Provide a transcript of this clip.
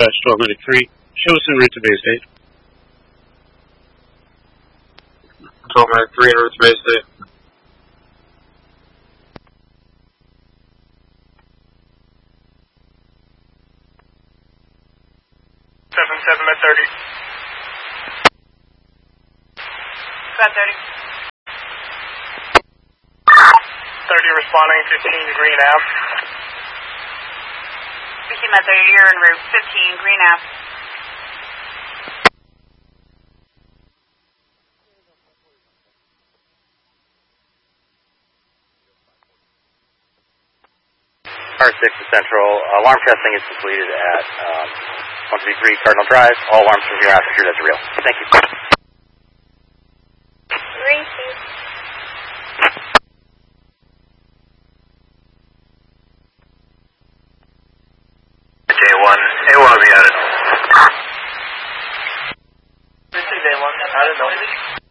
dispatch 1293. Show us en route to Bay State. 1293 en route to Bay State. 7 at 30. About 30. 30 responding, 15 Green Ave. 15 at 30, you're en route, 15 Green Ave. R6 to Central. Alarm testing is completed at 133 Cardinal Drive. All alarms from here after that's real. Thank you. Receive. A1 will be added. This is A1, added.